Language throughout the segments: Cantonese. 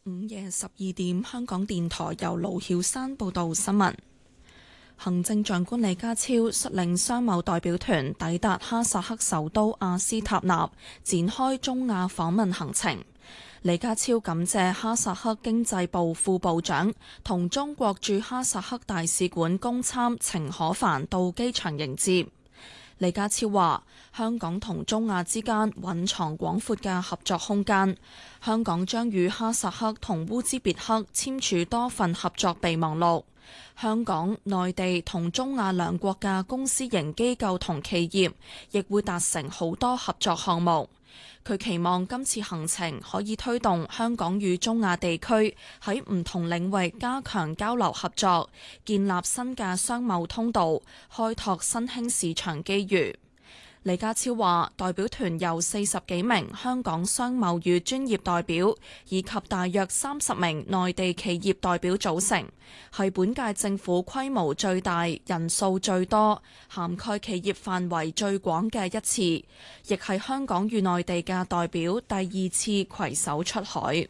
午夜12點，香港電台由盧曉山報道新聞。行政長官李家超率領商貿代表團抵達哈薩克首都阿斯塔納，展開中亞訪問行程。李家超感謝哈薩克經濟部副部長同中國駐哈薩克大使館公參程可凡到機場迎接。李家超話：香港同中亞之間蘊藏廣闊嘅合作空間，香港將與哈薩克同烏茲別克簽署多份合作備忘錄。香港、內地同中亞兩國嘅公私營機構同企業亦會達成好多合作項目。佢期望今次行程可以推動香港與中亞地區喺唔同領域加強交流合作，建立新嘅商貿通道，開拓新興市場機遇。李家超話：代表團由40幾名香港商貿與專業代表，以及大約30名內地企業代表組成，係本屆政府規模最大、人數最多、涵蓋企業範圍最廣嘅一次，亦係香港與內地嘅代表第2次攜手出海。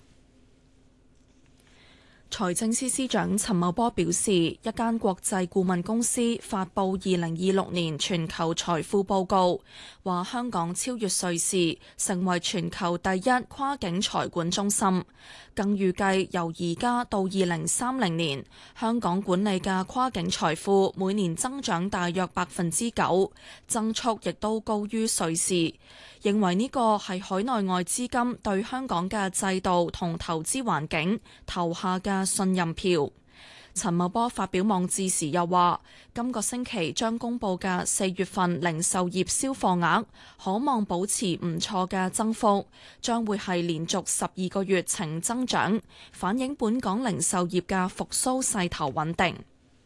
財政司司長陳茂波表示，一間國際顧問公司發布2026年全球財富報告，話香港超越瑞士，成為全球第一跨境財管中心。更預計由而家到2030年，香港管理嘅跨境財富每年增長大約9%，增速亦都高於瑞士。認為呢個係海內外資金對香港嘅制度同投資環境投下嘅信任票。陳茂波發表網誌時又話，今個星期將公佈嘅4月份零售業銷貨額可望保持唔錯嘅增幅，將會係連續12個月呈增長，反映本港零售業嘅復甦勢頭穩定。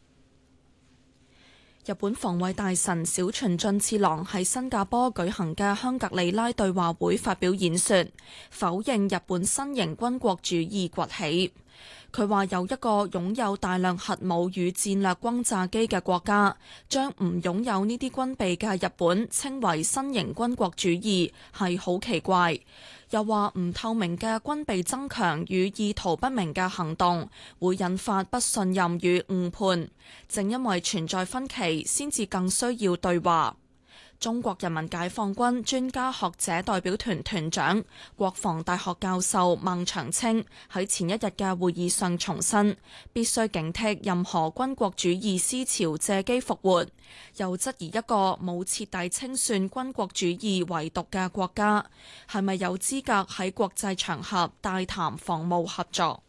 日本防衛大臣小泉進次郎喺新加坡舉行嘅香格里拉對話會發表演說，否認日本新型軍國主義崛起。佢話有一個擁有大量核武與戰略轟炸機嘅國家，將唔擁有呢啲軍備嘅日本稱為新型軍國主義，係好奇怪。又話唔透明嘅軍備增強與意圖不明嘅行動會引發不信任與誤判，正因為存在分歧，先至更需要對話。中國人民解放軍專家學者代表團團長、國防大學教授孟長青喺前一日嘅會議上重申，必須警惕任何軍國主義思潮借機復活，又質疑一個冇徹底清算軍國主義遺毒嘅國家係咪有資格喺國際場合大談防務合作。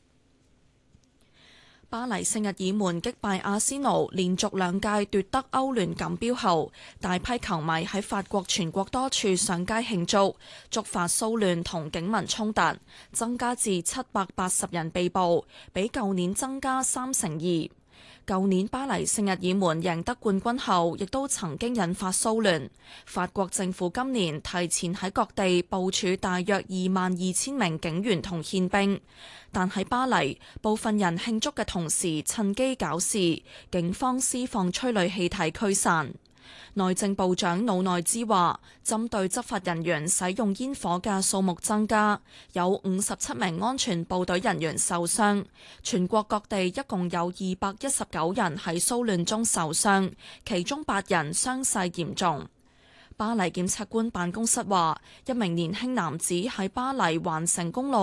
巴黎聖日耳門擊敗阿仙奴，連續2屆奪得歐聯錦標後，大批球迷喺法國全國多處上街慶祝，觸發騷亂同警民衝突，增加至780人被捕，比舊年增加2%。舊年巴黎聖日耳門贏得冠軍後，亦都曾經引發騷亂。法國政府今年提前喺各地部署大約22000名警員同憲兵，但喺巴黎，部分人慶祝嘅同時趁機搞事，警方施放催淚氣體驅散。內政部長魯內茲話，針對執法人員使用煙火嘅數目增加，有57名安全部隊人員受傷。全國各地一共有219人喺騷亂中受傷，其中8人傷勢嚴重。巴黎檢察官辦公室話，一名年輕男子喺巴黎環城公路